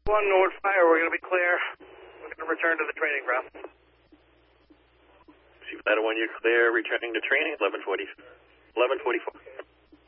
One North Fire, we're going to be clear. We're going to return to the training ground. Chief Ladder 1, you're clear, returning to training, 11:44.